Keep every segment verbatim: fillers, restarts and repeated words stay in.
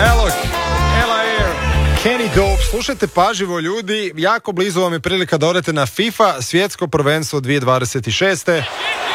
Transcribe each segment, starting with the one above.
Elok, Ella Air, Kenny Dope. Slušajte pažljivo ljudi, jako blizu vam je prilika da odete na FIFA svjetsko prvenstvo dvije tisuće dvadeset šeste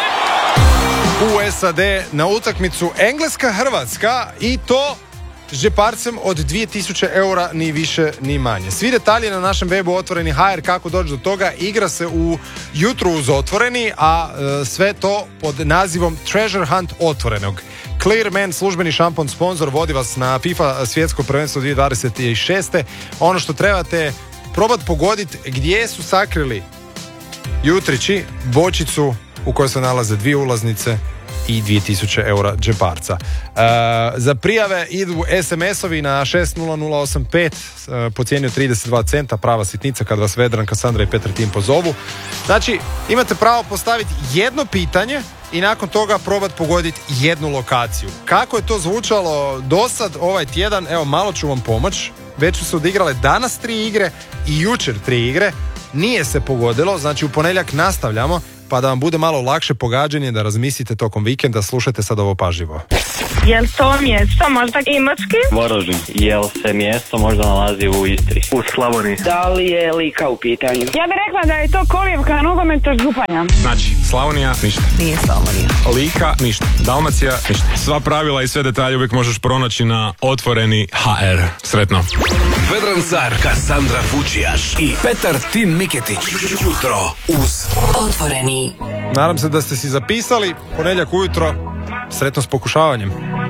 u S A D na utakmicu Engleska-Hrvatska i to džeparcem od dvije tisuće eura, ni više ni manje. Svi detalji na našem webu Otvoreni ha er, kako doći do toga. Igra se u jutru uz Otvoreni, a e, sve to pod nazivom Treasure Hunt Otvorenog. Clearman, službeni šampon sponsor, vodi vas na FIFA svjetsko prvenstvo dvije tisuće dvadeset šeste. Ono što trebate probati pogoditi gdje su sakrili jutrići bočicu u kojoj se nalaze dvije ulaznice i dvije tisuće eura džeparca. E, za prijave idu es em esovi na šest nula nula osam pet e, po cijeni od trideset dva centa, prava sitnica kad vas Vedran, Kasandra i Petar Tim pozovu. Znači, imate pravo postaviti jedno pitanje i nakon toga probati pogoditi jednu lokaciju. Kako je to zvučalo do sad ovaj tjedan, evo malo ću vam pomoći. Već su se odigrale danas tri igre i jučer tri igre. Nije se pogodilo, znači u ponedjeljak nastavljamo, pa da vam bude malo lakše pogađanje, da razmislite tokom vikenda. Slušajte sad ovo pažljivo. Jel to mjesto možda Imotski? Varaždin. Jel se mjesto možda nalazi u Istri? U Slavoniji. Da li je Lika u pitanju? Ja bih rekla da je to kolijevka nogometa Županja. Znači, Slavonija, ništa. Nije Slavonija. Lika, ništa. Dalmacija, ništa. Sva pravila i sve detalje uvijek možeš pronaći na Otvoreni ha er. Sretno. Vedran Car, Kasandra Vučijaš i Petar Tin Miketić. Jutro uz Otvoreni. Nadam se da ste si zapisali. Ponedjeljak ujutro. Sretno s pokušavanjem.